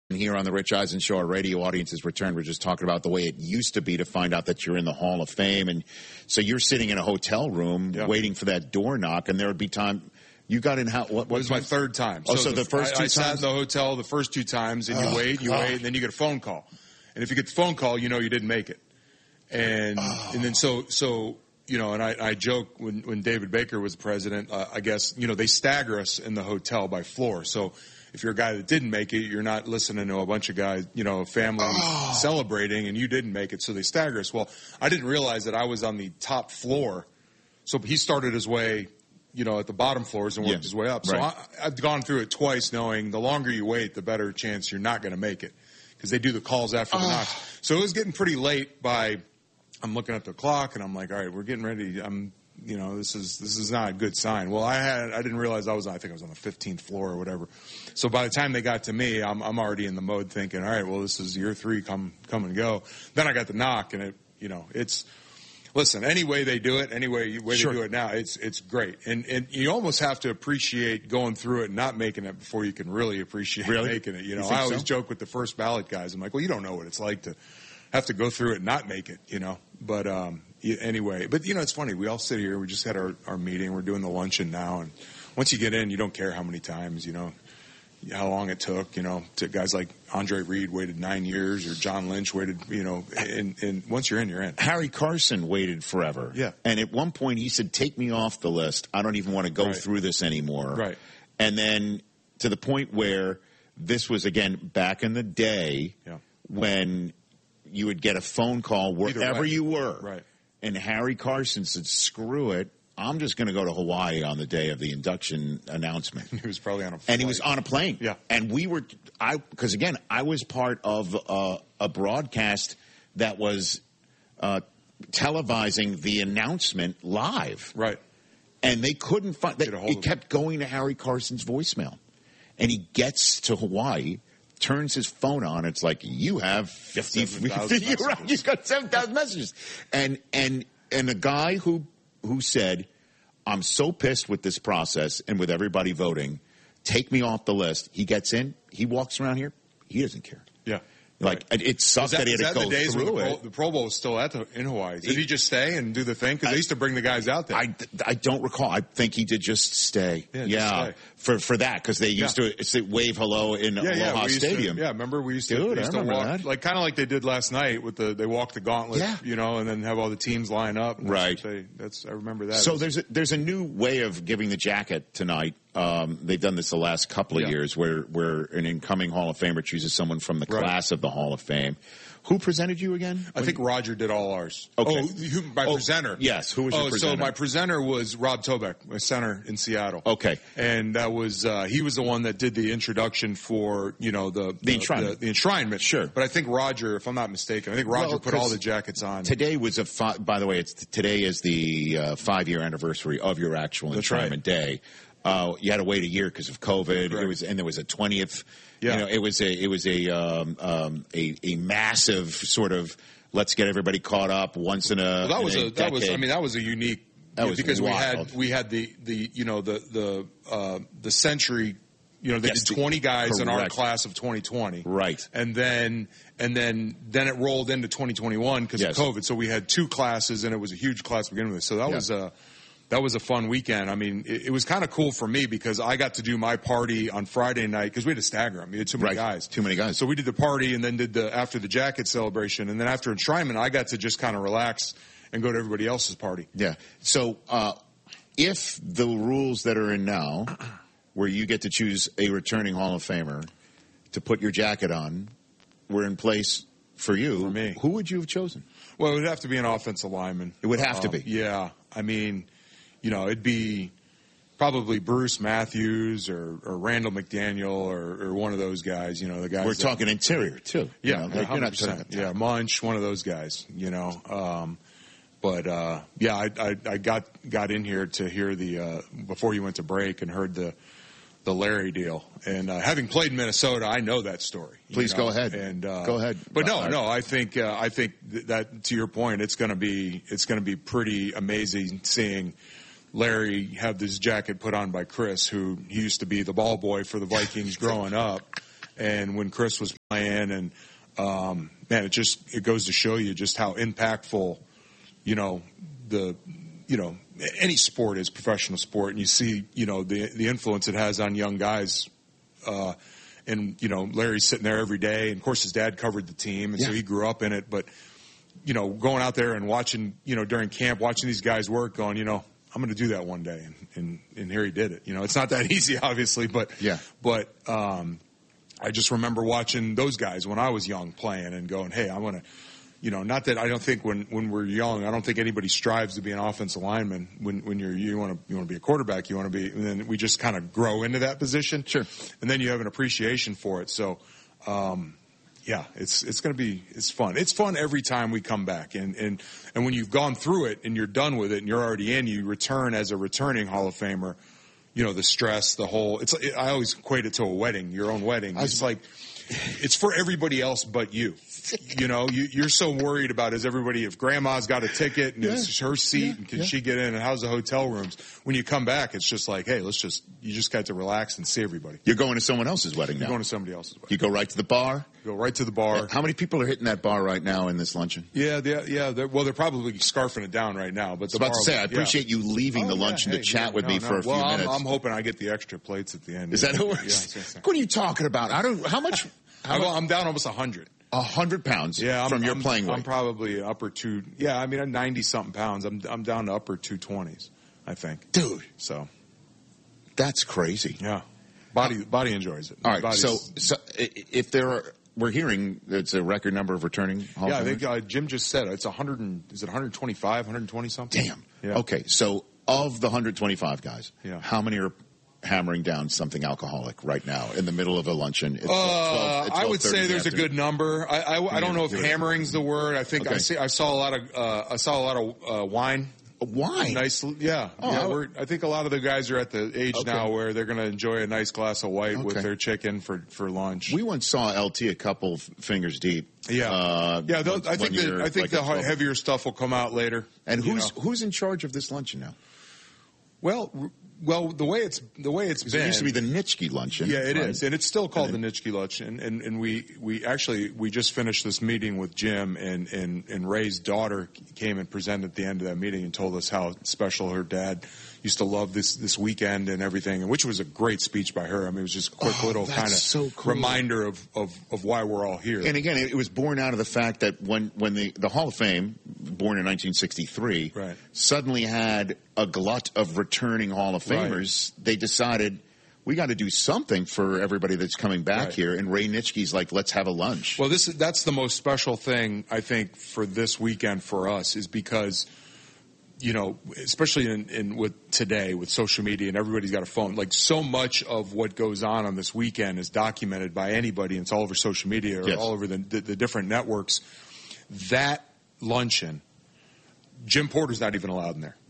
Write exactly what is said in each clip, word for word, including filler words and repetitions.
Here on the Rich Eisen Show, our radio audience has returned. We're just talking about the way it used to be to find out that you're in the Hall of Fame. And so you're sitting in a hotel room yeah. waiting for that door knock, and there would be time. You got in how? What, what it was my third time. Oh, so, so the, the first I, two I times? sat in the hotel the first two times, and you oh, wait, you God. wait, and then you get a phone call. And if you get the phone call, you know you didn't make it. And oh. and then so so you know, and I, I joke when when David Baker was president, uh, I guess you know they stagger us in the hotel by floor. So if you're a guy that didn't make it, you're not listening to a bunch of guys, you know, family oh. celebrating, and you didn't make it, so they stagger us. Well, I didn't realize that I was on the top floor, so he started his way, you know, at the bottom floors and worked yeah. his way up. So right. I, I've gone through it twice, knowing the longer you wait, the better chance you're not going to make it, because they do the calls after the oh. knocks. So it was getting pretty late by, I'm looking at the clock, and I'm like, all right, we're getting ready. I'm, you know, this is this is not a good sign. Well, I had I didn't realize I was, I think I was on the fifteenth floor or whatever. So by the time they got to me, I'm I'm already in the mode thinking, all right, well, this is year three, come come and go. Then I got the knock, and it, you know, it's, listen, any way they do it, any way, way sure. they do it now, it's it's great. And and you almost have to appreciate going through it and not making it before you can really appreciate really? making it. You know, you I always so? joke with the first ballot guys. I'm like, well, you don't know what it's like to have to go through it and not make it, you know. But um, anyway, but, you know, it's funny. We all sit here. We just had our, our meeting. We're doing the luncheon now. And once you get in, you don't care how many times, you know, how long it took, you know, to guys like Andre Reed waited nine years or John Lynch waited, you know, and, and once you're in, you're in. Harry Carson waited forever. Yeah. And at one point he said, take me off the list. I don't even want to go right. through this anymore. Right. And then to the point where this was, again, back in the day yeah. when you would get a phone call wherever you were. Right. And Harry Carson said, screw it. I'm just going to go to Hawaii on the day of the induction announcement. He was probably on a flight. And he was on a plane. Yeah. And we were, I because, again, I was part of uh, a broadcast that was uh, televising the announcement live. Right. And they couldn't find, they, it kept him. going to Harry Carson's voicemail. And he gets to Hawaii, turns his phone on. It's like, you have fifty, fifty right, you've got seven thousand messages. And, and, and a guy who, who said, I'm so pissed with this process and with everybody voting, take me off the list. He gets in, he walks around here, he doesn't care. Yeah. Like, right. it sucked that, that he had to go the days through when the Pro, it. the Pro Bowl was still at the, in Hawaii. Did he, he just stay and do the thing? Because they used to bring the guys out there. I, I don't recall. I think he did just stay. Yeah, yeah just stay. for for that, because they used yeah. to say, wave hello in yeah, Aloha yeah, Stadium. To, yeah, remember we used to, Dude, we used I remember to walk, that. like kind of like they did last night with the they walked the gauntlet, yeah. you know, and then have all the teams line up. Right. That's, they, that's I remember that. So there's a, there's a new way of giving the jacket tonight. Um, they've done this the last couple of yeah. years, where where an incoming Hall of Famer chooses someone from the right. class of the Hall of Fame. Who presented you again? I think Roger did all ours. Okay. Oh, who, my oh, presenter. Yes. Who was your oh, presenter? So my presenter was Rob Tobeck, my center in Seattle. Okay. And that was uh, he was the one that did the introduction for, you know, the the, the enshrinement. The, the enshrinement. Sure. But I think Roger, if I'm not mistaken, I think Roger well, put all the jackets on. Today was a fi- by the way, it's today is the uh, five year anniversary of your actual That's enshrinement right. day. Uh, you had to wait a year because of COVID. Right. It was, and there was a twentieth. Yeah. You know, it was a, it was a, um, um, a, a massive sort of, let's get everybody caught up once in a, well, that was a, a, that was, I mean, that was a unique, that was because wild. we had, we had the, the, you know, the, the, uh, the century, you know, they yes, did twenty guys correct. in our class of twenty twenty. Right. And then, and then, then it rolled into twenty twenty-one because yes. of COVID. So we had two classes and it was a huge class to begin with. So that yeah. was a, That was a fun weekend. I mean, it, it was kind of cool for me because I got to do my party on Friday night because we had to stagger them. We had too many right. guys. Too many guys. So we did the party and then did the after the jacket celebration. And then after enshrinement, I got to just kind of relax and go to everybody else's party. Yeah. So uh, if the rules that are in now, where you get to choose a returning Hall of Famer to put your jacket on, were in place for you, for me, who would you have chosen? Well, it would have to be an offensive lineman. It would have um, to be. Yeah. I mean, you know, it'd be probably Bruce Matthews or, or Randall McDaniel or, or one of those guys, you know, the guys. We're that, talking interior, too. Yeah, you know, one hundred percent. Yeah, Munch, one of those guys, you know. Um, but, uh, yeah, I, I, I got got in here to hear the, uh, before you went to break and heard the, the Larry deal. And uh, having played in Minnesota, I know that story. Please you know? go ahead. And uh, go ahead. But no, no, I think uh, I think th- that to your point, it's going to be it's going to be pretty amazing seeing Larry have this jacket put on by Chris, who he used to be the ball boy for the Vikings growing up. and when Chris was playing, and um, man, it just it goes to show you just how impactful, you know, the you know any sport is, professional sport, and you see you know the the influence it has on young guys. Uh, and you know, Larry's sitting there every day, and of course his dad covered the team, and yeah. so he grew up in it. But you know, going out there and watching, you know, during camp, watching these guys work, going, you know, I'm going to do that one day, and, and and here he did it. You know, it's not that easy, obviously, but yeah. But um, I just remember watching those guys when I was young playing and going, hey, I want to, you know, not that I don't think when, when we're young, I don't think anybody strives to be an offensive lineman. When when you're you want to you want to be a quarterback, you want to be, and then we just kind of grow into that position. Sure. And then you have an appreciation for it. So. Um, Yeah, it's it's going to be it's fun. It's fun every time we come back, and, and and when you've gone through it and you're done with it and you're already in, you return as a returning Hall of Famer. You know, the stress, the whole. It's it, I always equate it to a wedding, your own wedding. It's like it's for everybody else but you. You know, you, you're so worried about is everybody, if grandma's got a ticket and yeah. it's her seat yeah. and can yeah. she get in and how's the hotel rooms? When you come back, it's just like, hey, let's just, you just got to relax and see everybody. You're going to someone else's wedding You're now. You're going to somebody else's wedding. You go right to the bar? Go right to the bar. How many people are hitting that bar right now in this luncheon? Yeah, yeah, yeah. They're, well, they're probably scarfing it down right now. But I was about to say, I appreciate yeah. you leaving oh, the yeah, luncheon hey, to chat yeah, with no, me no. for a few well, minutes. I'm, I'm hoping I get the extra plates at the end. Is yeah. that who it works? Yeah, yeah. What are you talking about? I don't. How much? How I'm, much? I'm down almost a hundred. A hundred pounds. Yeah, I'm, from your I'm, playing weight. I'm probably upper two. Yeah, I mean, I'm ninety something pounds. I'm I'm down to upper two twenties. I think, dude. So that's crazy. Yeah, body body enjoys it. All right. Body's, So so if there are. We're hearing it's a record number of returning Hall yeah, of I think Famers? uh, Jim just said it's one hundred. And, is it one twenty-five, one twenty something? Damn. Yeah. Okay, so of the one hundred twenty-five guys, yeah. how many are hammering down something alcoholic right now in the middle of a luncheon? It's uh, twelve, it's I would say there's a good number. I, I, I don't know if hammering's the word. I think okay. I see. I saw a lot of. Uh, I saw a lot of uh, wine. Wine, nice, yeah, oh, yeah. I, we're, I think a lot of the guys are at the age okay. now where they're going to enjoy a nice glass of white okay. with their chicken for, for lunch. We once saw L T a couple fingers deep. Yeah, uh, yeah. Those, I think the, I think like the heavier stuff will come out later. And who's know. who's in charge of this luncheon now? Well. Well, the way it's the way it's been. It used to be the Nitschke luncheon. Yeah, it right? is, and it's still called then, the Nitschke luncheon. And, and we we actually we just finished this meeting with Jim, and, and and Ray's daughter came and presented at the end of that meeting and told us how special her dad used to love this this weekend and everything, and which was a great speech by her. I mean, it was just a quick oh, little kind of so cool. reminder of, of of why we're all here. And again, it was born out of the fact that when when the the Hall of Fame, born in nineteen sixty-three, right. suddenly had a glut of returning Hall of Famers. Right. They decided we got to do something for everybody that's coming back right. here. And Ray Nitschke's like, let's have a lunch. Well, this that's the most special thing I think for this weekend for us is because, you know, especially in, in with today with social media and everybody's got a phone. Like so much of what goes on on this weekend is documented by anybody. And it's all over social media or yes. all over the, the, the different networks. That luncheon, Jim Porter's not even allowed in there.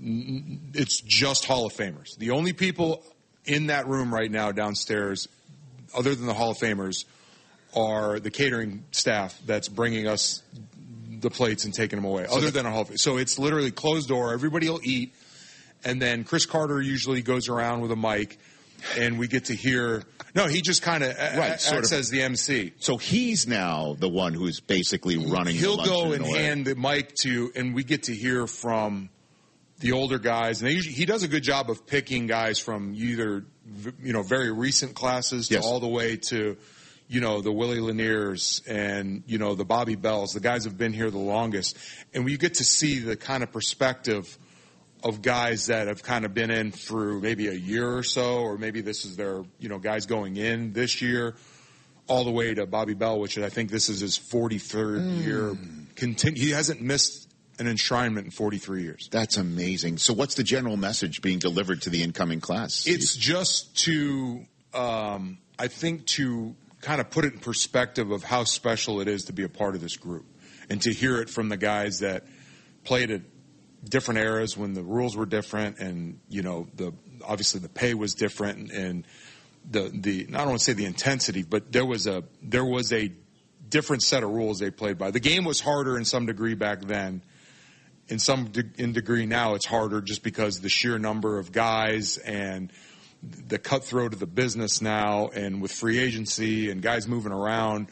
It's just Hall of Famers. The only people in that room right now downstairs, other than the Hall of Famers, are the catering staff that's bringing us the plates and taking them away, so other than a Hall of Fame. So it's literally closed door. Everybody will eat. And then Chris Carter usually goes around with a mic, and we get to hear – no, he just kind of right, acts sort of, as the M C. So he's now the one who's basically running He'll the go and away. hand the mic to – and we get to hear from – the older guys, and they usually, he does a good job of picking guys from either, you know, very recent classes to yes. all the way to, you know, the Willie Laniers and, you know, the Bobby Bells, the guys have been here the longest. And we get to see the kind of perspective of guys that have kind of been in through maybe a year or so, or maybe this is their, you know, guys going in this year, all the way to Bobby Bell, which I think this is his forty-third mm. year. Continu- he hasn't missed an enshrinement in forty-three years. That's amazing. So what's the general message being delivered to the incoming class? It's just to, um, I think, to kind of put it in perspective of how special it is to be a part of this group and to hear it from the guys that played at different eras when the rules were different and, you know, the obviously the pay was different and, and the, the, I don't want to say the intensity, but there was a, there was a different set of rules they played by. The game was harder in some degree back then. In some de- in degree now, it's harder just because the sheer number of guys and the cutthroat of the business now, and with free agency and guys moving around,